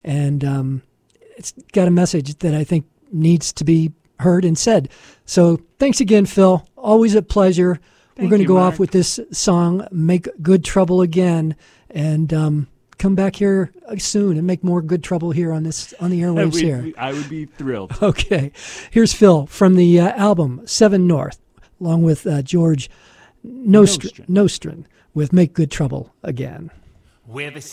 and it's got a message that I think needs to be heard and said. So thanks again, Phil. Always a pleasure. We're going to go off with this song, Make Good Trouble Again, and come back here soon and make more good trouble here on the airwaves here. I would be thrilled. Okay. Here's Phil from the album 7 North, along with George Nostrin with Make Good Trouble Again.